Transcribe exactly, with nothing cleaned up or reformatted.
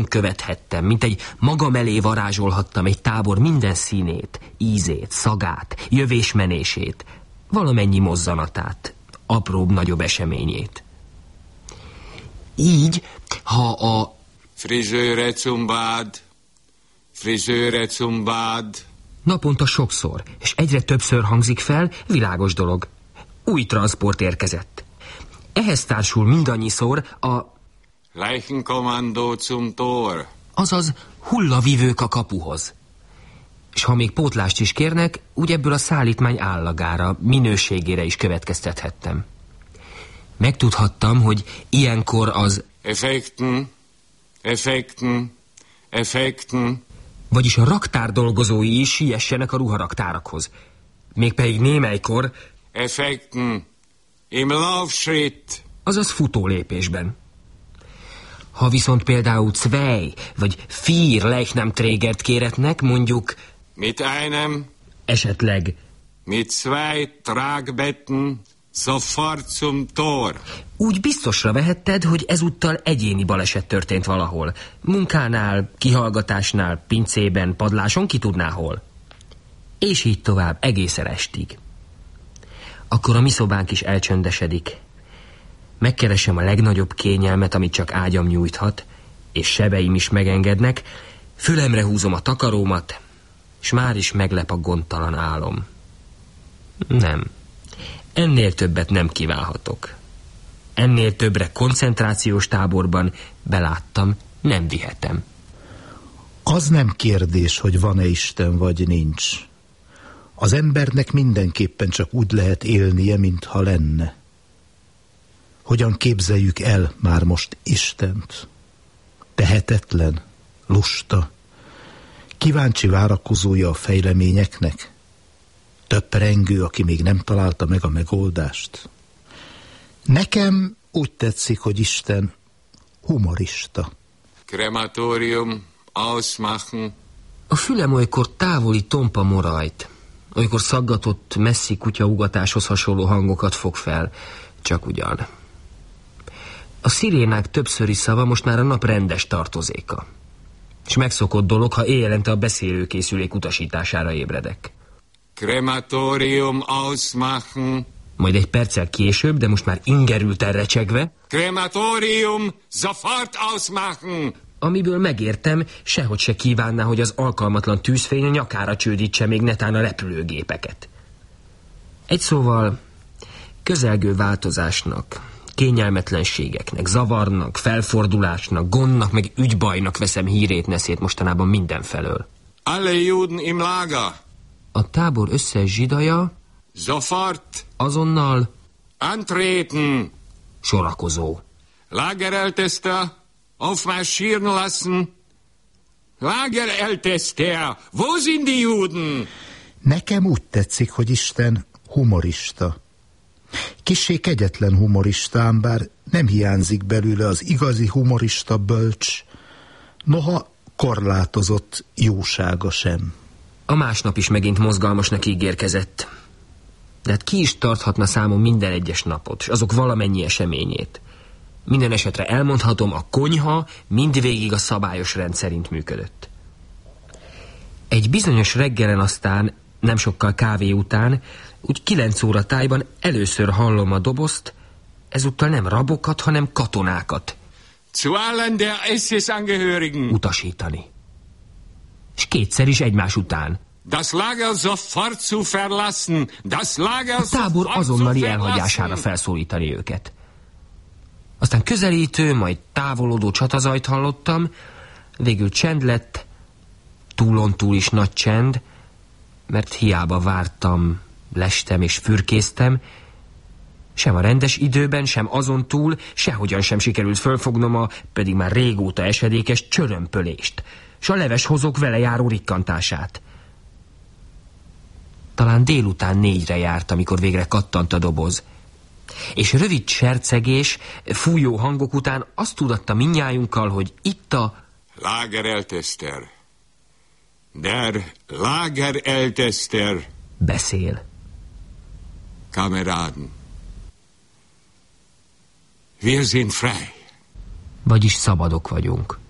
követhettem, mint egy magam elé varázsolhattam egy tábor minden színét, ízét, szagát, jövésmenését, valamennyi mozzanatát, apróbb-nagyobb eseményét. Így, ha a Frizőre zum Bad, frizőre zum Bad naponta sokszor, és egyre többször hangzik fel, világos dolog. Új transport érkezett. Ehhez társul mindannyiszor a Leichenkommando zum Tor, azaz hullavivők a kapuhoz. És ha még pótlást is kérnek, úgy ebből a szállítmány állagára, minőségére is következtethettem. Megtudhattam, hogy ilyenkor az Effekten, effekten, effekten, vagyis a raktár dolgozói is siessenek a ruharaktárakhoz. Mégpedig némelykor effekten, im Laufschritt, azaz futólépésben. Ha viszont például zwei vagy vier Leichnamträgert kéretnek, mondjuk mit einem, esetleg mit zwei Tragbetten, sofort zum Tor. úgy biztosra vehetted, hogy ezúttal egyéni baleset történt valahol. Munkánál, kihallgatásnál, pincében, padláson, ki tudná hol. És így tovább, egészen estig. Akkor a mi szobánk is elcsöndesedik. Megkeresem a legnagyobb kényelmet, amit csak ágyam nyújthat, és sebeim is megengednek, fülemre húzom a takarómat, és már is meglep a gondtalan álom. Nem. Ennél többet nem kívánhatok. Ennél többre koncentrációs táborban beláttam, nem vihetem. Az nem kérdés, hogy van-e Isten vagy nincs. Az embernek mindenképpen csak úgy lehet élnie, mintha lenne. Hogyan képzeljük el már most Istent? Tehetetlen, lusta, kíváncsi várakozója a fejleményeknek? Töprengő, aki még nem találta meg a megoldást? Nekem úgy tetszik, hogy Isten humorista. Krematorium, ausmachen. A fülem olykor távoli tompa morajt, olykor szaggatott, messzi kutyaugatáshoz hasonló hangokat fog fel, csak ugyan. A szirénák többszöri szava most már a nap rendes tartozéka. És megszokott dolog, ha éjjelente a beszélőkészülék utasítására ébredek. Krematorium ausmachen. Majd egy perccel később, de most már ingerülten recsegve, Krematorium sofort ausmachen. amiből megértem, sehogy se kívánná, hogy az alkalmatlan tűzfény a nyakára csődítse még netán a repülőgépeket. Egy szóval közelgő változásnak, kényelmetlenségeknek, zavarnak, felfordulásnak, gondnak, meg ügybajnak veszem hírét neszét mostanában mindenfelől. Alle Juden im Lager. A tábor összes zsidaja Sofort azonnal antreten. sorakozó. Lagerältester, aufmarschieren lassen. Lagerältester, wo sind die Juden? Nekem úgy tetszik, hogy Isten humorista. Kissé kegyetlen humoristám, bár nem hiányzik belőle az igazi humorista bölcs, noha korlátozott jósága sem. A másnap is megint mozgalmasnak ígérkezett. De hát ki is tarthatna számon minden egyes napot, és azok valamennyi eseményét. Minden esetre elmondhatom, a konyha mindvégig a szabályos rend szerint működött. Egy bizonyos reggelen aztán, nem sokkal kávé után, úgy kilenc óra tájban először hallom a dobozt, ezúttal nem rabokat, hanem katonákat Zu allen der es es-Angehörigen. utasítani. És kétszer is egymás után. Das Lager sofort zu verlassen. Das Lager A tábor sofort azonnali zu elhagyására verlassen. felszólítani őket. Aztán közelítő, majd távolodó csatazajt hallottam, végül csend lett, túlon túl is nagy csend, mert hiába vártam, lestem és fürkésztem, sem a rendes időben, sem azon túl, sehogyan sem sikerült fölfognom a pedig már régóta esedékes csörömpölést, s a leveshozók vele járó rikkantását. Talán délután négyre járt, amikor végre kattant a doboz. És rövid sercegés, fújó hangok után azt tudatta mindnyájunkkal, hogy itt a Lagerältester. Der Lagerältester. beszél. Kameraden. Wir sind frei. Vagyis szabadok vagyunk.